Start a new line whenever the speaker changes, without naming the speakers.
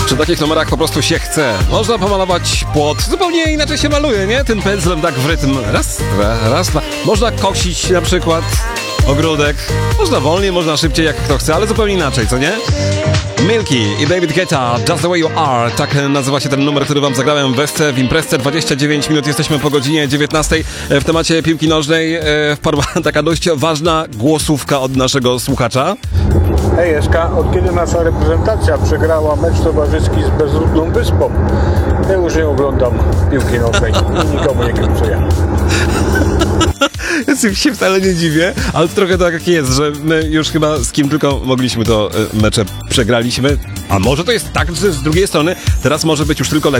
Przy takich numerach po prostu się chce. Można pomalować płot, zupełnie inaczej się maluje, nie? Tym pędzlem tak w rytm. Raz, dwa, raz, dwa. Można kosić na przykład ogródek. Można wolniej, można szybciej, jak kto chce, ale zupełnie inaczej, co nie? Milky i David Guetta, Just The Way You Are. Tak nazywa się ten numer, który wam zagrałem w imprezce. 29 minut, jesteśmy po godzinie 19. W temacie piłki nożnej wpadła taka dość ważna głosówka od naszego słuchacza.
Hej Eska, od kiedy nasza reprezentacja przegrała mecz towarzyski z bezludną wyspą? Ja już nie oglądam piłki nożnej i nikomu nie kibicuję.
Ja się wcale nie dziwię, ale trochę tak jest, że my już chyba z kim tylko mogliśmy to mecze przegraliśmy. A może to jest tak, że z drugiej strony teraz może być już tylko lepiej.